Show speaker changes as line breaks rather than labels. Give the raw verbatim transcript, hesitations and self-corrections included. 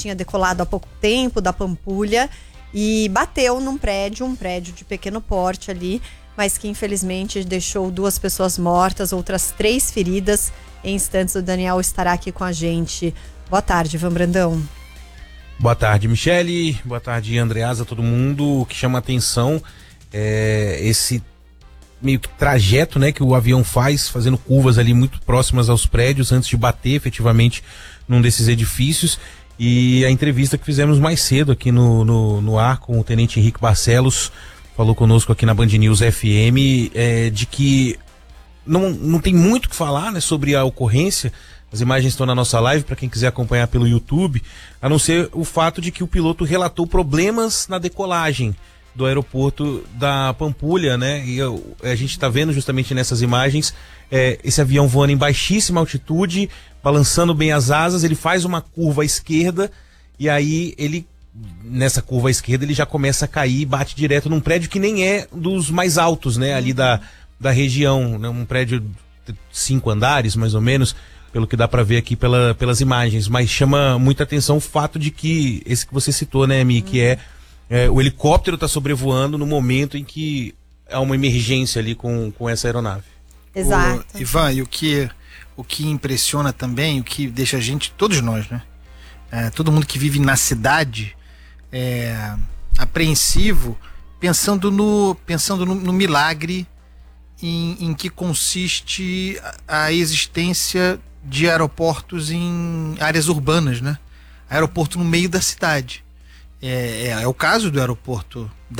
tinha decolado há pouco tempo da Pampulha e bateu num prédio, um prédio de pequeno porte ali, mas que infelizmente deixou duas pessoas mortas, outras três feridas. Em instantes o Daniel estará aqui com a gente. Boa tarde, Ivan Brandão.
Boa tarde, Michele. Boa tarde, Andreasa, todo mundo. O que chama atenção é esse meio que trajeto, né, que o avião faz, fazendo curvas ali muito próximas aos prédios antes de bater efetivamente num desses edifícios. E a entrevista que fizemos mais cedo aqui no, no, no ar com o Tenente Henrique Barcelos, falou conosco aqui na Band News F M, é, de que não, não tem muito o que falar, né, sobre a ocorrência. As imagens estão na nossa live para quem quiser acompanhar pelo YouTube, a não ser o fato de que o piloto relatou problemas na decolagem do aeroporto da Pampulha, né? E eu, a gente está vendo justamente nessas imagens é, esse avião voando em baixíssima altitude, balançando bem as asas, ele faz uma curva à esquerda e aí ele, nessa curva à esquerda, ele já começa a cair e bate direto num prédio que nem é dos mais altos, né? Ali da, da região, né? Um prédio de cinco andares, mais ou menos, pelo que dá para ver aqui pela, pelas imagens, mas chama muita atenção o fato de que, esse que você citou, né, Mi, que é, é o helicóptero está sobrevoando no momento em que há uma emergência ali com, com essa aeronave.
Exato.
O, Ivan, e o que, o que impressiona também, o que deixa a gente, todos nós, né, é, todo mundo que vive na cidade, é, apreensivo, pensando no, pensando no, no milagre em, em que consiste a, a existência de aeroportos em áreas urbanas, né? Aeroporto no meio da cidade. É, é, é o caso do aeroporto